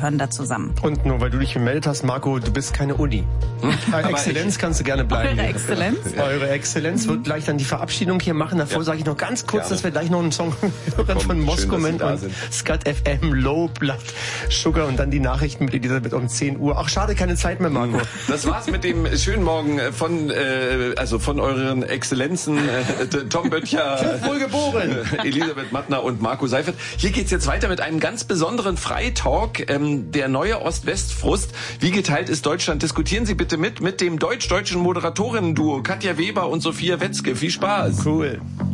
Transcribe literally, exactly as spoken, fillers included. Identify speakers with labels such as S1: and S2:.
S1: gehören da zusammen.
S2: Und nur weil du dich gemeldet hast, Marco, du bist keine Uni. Hm? Exzellenz kannst du gerne bleiben.
S1: Eure Exzellenz?
S2: Eure Exzellenz wird gleich dann die Verabschiedung hier machen. Davor ja. sage ich noch ganz kurz, gerne. dass wir gleich noch einen Song hören von Moskau Man und Skat F M, Low Blood Sugar und dann die Nachrichten mit Elisabeth um zehn Uhr. Ach, schade, keine Zeit mehr, Marco.
S3: Das war's mit dem schönen Morgen von, äh, also von euren Exzellenzen, äh, Tom Böttcher,
S2: wohlgeboren,
S3: Elisabeth Mattner und Marco Seifert. Hier geht's jetzt weiter mit einem ganz besonderen Freitalk, ähm, der neue Ost-West-Frust. Wie geteilt ist Deutschland? Diskutieren Sie bitte mit, mit dem deutsch-deutschen Moderatorinnen-Duo Katja Weber und Sophia Wetzke. Viel Spaß.
S2: Cool.